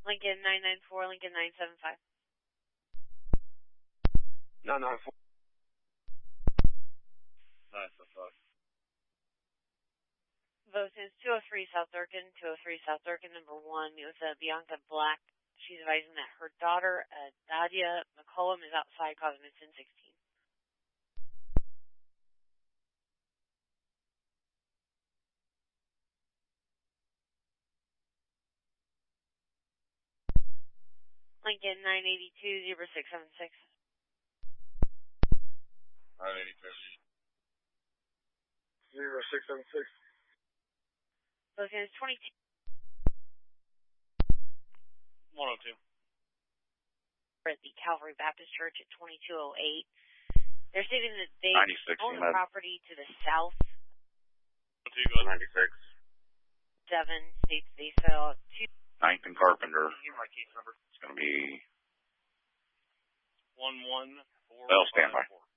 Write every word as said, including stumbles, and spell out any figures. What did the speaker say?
Lincoln nine nine four, Lincoln nine seven five. nine nine four. nine seven five. Vosen's two oh three South Durkin, two oh three South Durkin, number one. It was uh, Bianca Black. She's advising that her daughter, uh, Dadia McCollum, is outside causing a ten sixteen. Lincoln nine eighty-two, zero six seven six. nine eighty-two. zero six seven six. Vosen's twenty-two. one oh two. At the Calvary Baptist Church at twenty-two oh eight. They're stating that they own the property to the south. ninety-six. Seven states they sell two. Ninth and Carpenter. Here's my case number. It's going to be... one one four. Well, stand by.